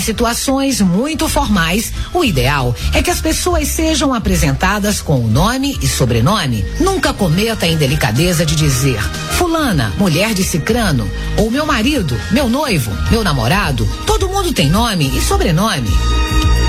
Em situações muito formais, o ideal é que as pessoas sejam apresentadas com o nome e sobrenome. Nunca cometa a indelicadeza de dizer fulana, mulher de cicrano, ou meu marido, meu noivo, meu namorado. Todo mundo tem nome e sobrenome.